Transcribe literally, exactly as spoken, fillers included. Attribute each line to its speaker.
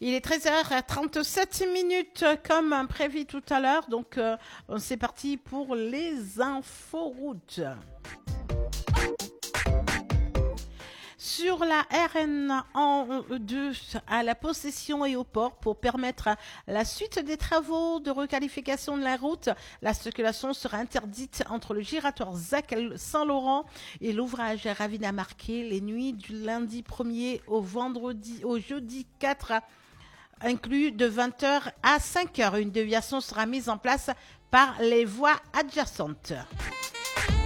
Speaker 1: Il est treize heures trente-sept minutes comme prévu tout à l'heure. Donc, euh, c'est parti pour les inforoutes. Sur la R N deux à la possession et au port pour permettre la suite des travaux de requalification de la route, la circulation sera interdite entre le giratoire Zac Saint-Laurent et l'ouvrage Ravina Marquet les nuits du lundi premier au vendredi au jeudi quatre inclus de vingt heures à cinq heures. Une déviation sera mise en place par les voies adjacentes.